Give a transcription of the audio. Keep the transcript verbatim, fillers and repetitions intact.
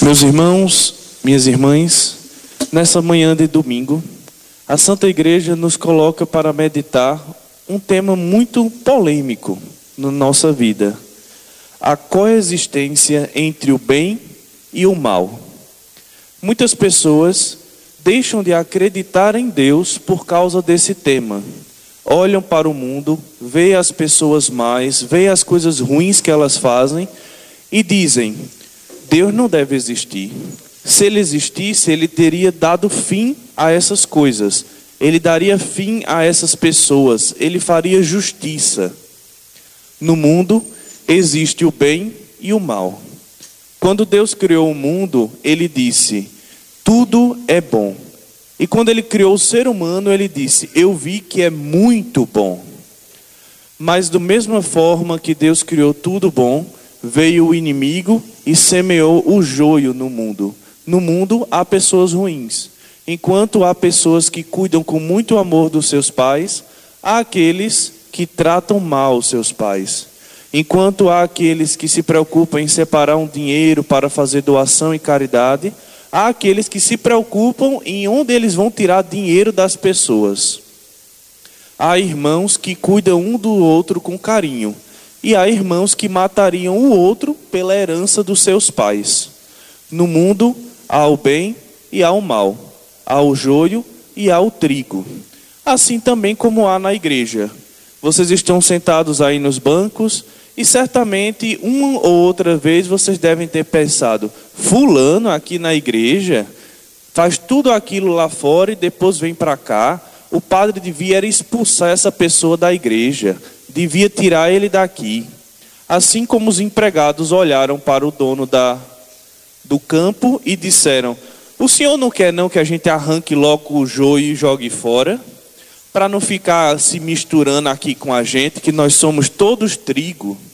Meus irmãos, minhas irmãs, nessa manhã de domingo, a Santa Igreja nos coloca para meditar um tema muito polêmico na nossa vida: a coexistência entre o bem e o mal. Muitas pessoas deixam de acreditar em Deus por causa desse tema. Olham para o mundo, veem as pessoas más, veem as coisas ruins que elas fazem e dizem: Deus não deve existir. Se Ele existisse, Ele teria dado fim a essas coisas. Ele daria fim a essas pessoas. Ele faria justiça. No mundo existe o bem e o mal. Quando Deus criou o mundo, Ele disse: tudo é bom. E quando Ele criou o ser humano, Ele disse: eu vi que é muito bom. Mas da mesma forma que Deus criou tudo bom, veio o inimigo e semeou o joio no mundo. No mundo há pessoas ruins. Enquanto há pessoas que cuidam com muito amor dos seus pais, há aqueles que tratam mal os seus pais. Enquanto há aqueles que se preocupam em separar um dinheiro para fazer doação e caridade, há aqueles que se preocupam em onde eles vão tirar dinheiro das pessoas. Há irmãos que cuidam um do outro com carinho. E há irmãos que matariam o outro pela herança dos seus pais. No mundo há o bem e há o mal. Há o joio e há o trigo. Assim também como há na igreja. Vocês estão sentados aí nos bancos e certamente uma ou outra vez vocês devem ter pensado: fulano aqui na igreja faz tudo aquilo lá fora e depois vem para cá. O padre devia era expulsar essa pessoa da igreja. Devia tirar ele daqui. Assim como os empregados olharam para o dono da, do campo e disseram: o senhor não quer não que a gente arranque logo o joio e jogue fora? Para não ficar se misturando aqui com a gente, que nós somos todos trigo.